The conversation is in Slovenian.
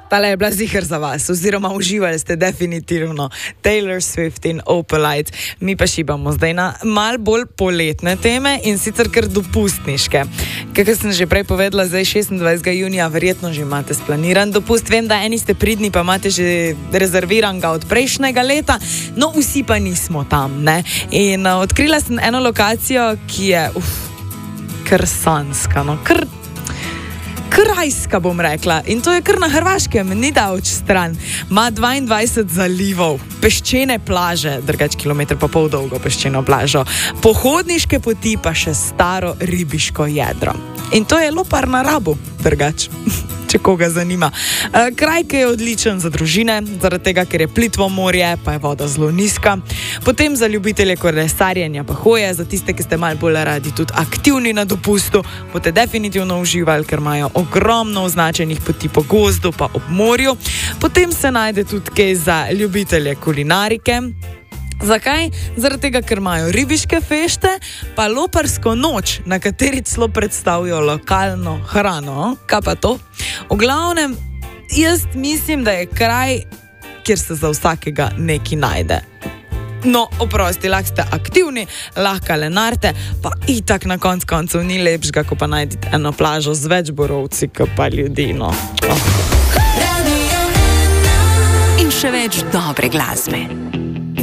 Tale je bila ziher za vas, oziroma uživali ste definitivno Taylor Swift in Opalite. Mi pa šibamo zdaj na mal bolj poletne teme in sicer kar dopustniške. Kakor sem že prej povedala, zdaj 26. junija verjetno že imate splaniran dopust. Vem, da eni ste pridni, pa imate že rezerviran ga od prejšnjega leta, no vsi pa nismo tam, ne? In odkrila sem eno lokacijo, ki je kar sanska, no, krajska bom rekla, in to je kar na Hrvaškem, ni daleč stran. Ima 22 zalivov, peščene plaže, drugač kilometer pa pol dolgo peščeno plažo, pohodniške poti pa še staro ribiško jedro. In to je Lopar na Rabu, drugač, če koga zanima. Kraj, ki je odličen za družine, zaradi tega, ker je plitvo morje, pa je voda zelo nizka. Potem za ljubitelje kolesarjenja pa hoje, za tiste, ki ste malo bolj radi tudi aktivni na dopustu, boste definitivno uživali, ker imajo ogromno označenih poti po gozdu pa ob morju. Potem se najde tudi kaj za ljubitelje kulinarike. Zakaj? Zaradi tega, ker imajo ribiške fešte, pa loparsko noč, na kateri celo predstavijo lokalno hrano. Kaj pa to? V glavnem, jaz mislim, da je kraj, kjer se za vsakega nekaj najde. No, oprosti, lahko ste aktivni, lahko lenarte, pa itak na koncu ni lepšega, ko pa najdete eno plažo z več borovci, kot pa ljudi, no. In še več dobre glasbe.